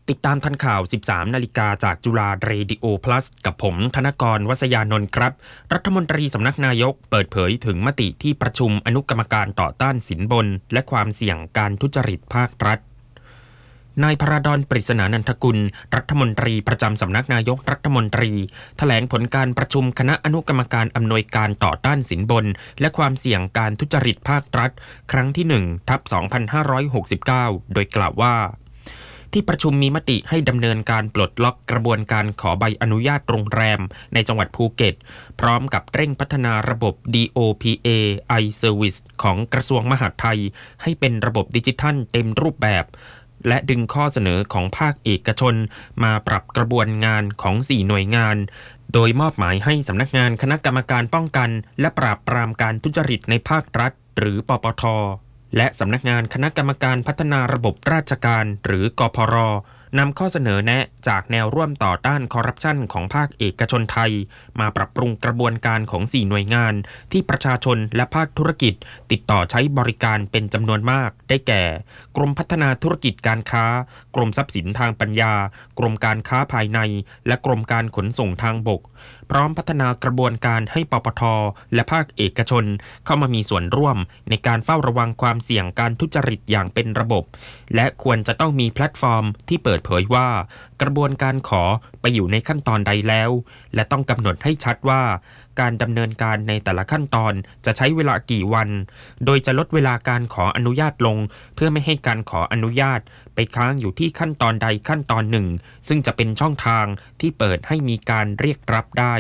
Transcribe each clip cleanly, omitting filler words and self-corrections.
ติดตามทันข่าว 13 นาฬิกาจากจุฬาเรดิโอพลัสกับผมธนกร วษยานนท์ครับรัฐมนตรีสำนักนายกเปิดเผยถึงมติที่ประชุมอนุกรรมการต่อต้านสินบนและความเสี่ยงการทุจริตภาครัฐนายพระดอน ปริศนานันทกุลรัฐมนตรีประจำสำนักนายกรัฐมนตรีแถลงผลการประชุมคณะอนุกรรมการอำนวยการต่อต้านสินบนและความเสี่ยงการทุจริตภาครัฐครั้งที่ 1/2569 โดยกล่าวว่าที่ประชุมมีมติให้ดำเนินการปลดล็อกกระบวนการขอใบอนุญาตโรงแรมในจังหวัดภูเก็ตพร้อมกับเร่งพัฒนาระบบ DOPA iService ของกระทรวงมหาดไทยให้เป็นระบบดิจิทัลเต็มรูปแบบและดึงข้อเสนอของภาคเอกชนมาปรับกระบวนงานของ 4 หน่วยงานโดยมอบหมายให้สำนักงานคณะกรรมการป้องกันและปราบปรามการทุจริตในภาครัฐหรือปปท.และสำนักงานคณะกรรมการพัฒนาระบบราชการหรือกพร.นำข้อเสนอแนะจากแนวร่วมต่อต้านคอร์รัปชันของภาคเอกชนไทยมาปรับปรุงกระบวนการของ 4 หน่วยงานที่ประชาชนและภาคธุรกิจติดต่อใช้บริการเป็นจำนวนมากได้แก่กรมพัฒนาธุรกิจการค้ากรมทรัพย์สินทางปัญญากรมการค้าภายในและกรมการขนส่งทางบกพร้อมพัฒนากระบวนการให้ปปท.และภาคเอกชนเข้ามามีส่วนร่วมในการเฝ้าระวังความเสี่ยงการทุจริตอย่างเป็นระบบและควรจะต้องมีแพลตฟอร์มที่เปิดเผยว่ากระบวนการขอไปอยู่ในขั้นตอนใดแล้วและต้องกำหนดให้ชัดว่าการดำเนินการในแต่ละขั้นตอนจะใช้เวลากี่วันโดยจะลดเวลาการขออนุญาตลงเพื่อไม่ให้การขออนุญาตไปค้างอยู่ที่ขั้นตอนใดขั้นตอนหนึ่งซึ่งจะเป็นช่องทางที่เปิดให้มีการเรียกรับได้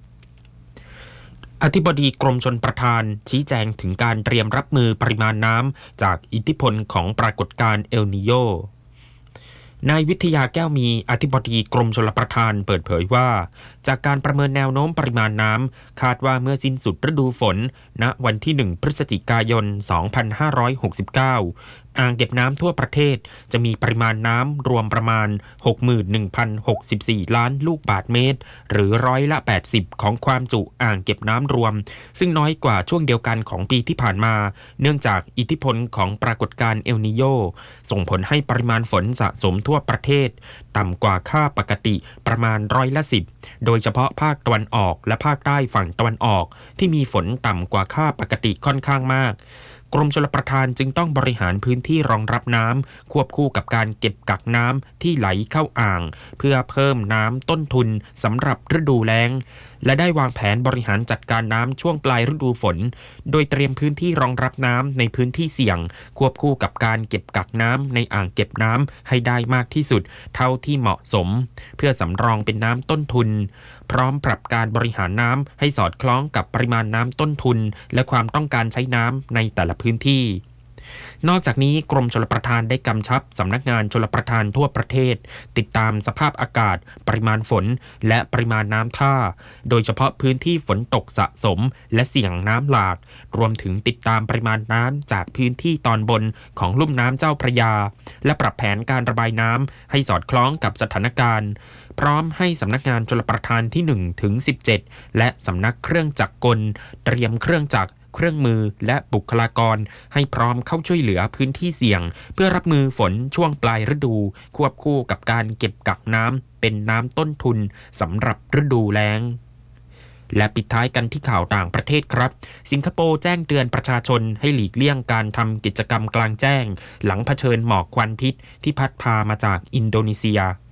อธิบดีกรมชลประทานชี้แจงถึงการเตรียมรับมือปริมาณน้ำจากอิทธิพลของปรากฏการณ์เอลนีโญนายวิทยาแก้วมีอธิบดีกรมชลประทานเปิดเผยว่าจากการประเมินแนวโน้มปริมาณน้ำคาดว่าเมื่อสิ้นสุดฤดูฝนณวันที่ 1 พฤศจิกายน 2569 อ่างเก็บน้ำทั่วประเทศจะมีปริมาณน้ำรวมประมาณ 61,064 ล้านลูกบาศก์เมตรหรือร้อยละ 80 ของความจุอ่างเก็บน้ำรวมซึ่งน้อยกว่าช่วงเดียวกันของปีที่ผ่านมาเนื่องจากอิทธิพลของปรากฏการณ์เอลนีโญส่งผลให้ปริมาณฝนสะสมทั่วประเทศต่ำกว่าค่าปกติประมาณร้อยละ 10โดยเฉพาะภาคตะวันออกและภาคใต้ฝั่งตะวันออกที่มีฝนต่ำกว่าค่าปกติค่อนข้างมากกรมชลประทานจึงต้องบริหารพื้นที่รองรับน้ำควบคู่กับการเก็บกักน้ำที่ไหลเข้าอ่างเพื่อเพิ่มน้ำต้นทุนสำหรับฤดูแล้งและได้วางแผนบริหารจัดการน้ำช่วงปลายฤดูฝนโดยเตรียมพื้นที่รองรับน้ำในพื้นที่เสี่ยงควบคู่กับการเก็บกักน้ำในอ่างเก็บน้ำให้ได้มากที่สุดเท่าที่เหมาะสมเพื่อสำรองเป็นน้ำต้นทุนพร้อมปรับการบริหารน้ำให้สอดคล้องกับปริมาณน้ำต้นทุนและความต้องการใช้น้ำในแต่ละพื้นที่นอกจากนี้กรมชลประทานได้กำชับสำนักงานชลประทานทั่วประเทศติดตามสภาพอากาศปริมาณฝนและปริมาณน้ำท่าโดยเฉพาะพื้นที่ฝนตกสะสมและเสี่ยงน้ำหลากรวมถึงติดตามปริมาณน้ำจากพื้นที่ตอนบนของลุ่มน้ำเจ้าพระยาและปรับแผนการระบายน้ำให้สอดคล้องกับสถานการณ์พร้อมให้สำนักงานชลประทานที่ 1 ถึง 17 และสำนักเครื่องจักรกลเตรียมเครื่องจักรเครื่องมือและบุคลากรให้พร้อมเข้าช่วยเหลือพื้นที่เสี่ยงเพื่อรับมือฝนช่วงปลายฤดูควบคู่กับการเก็บกักน้ำเป็นน้ำต้นทุนสำหรับฤดูแล้งและปิดท้ายกันที่ข่าวต่างประเทศครับสิงคโปร์แจ้งเตือนประชาชนให้หลีกเลี่ยงการทำกิจกรรมกลางแจ้งหลังเผชิญหมอกควันพิษที่พัดพามาจากอินโดนีเซีย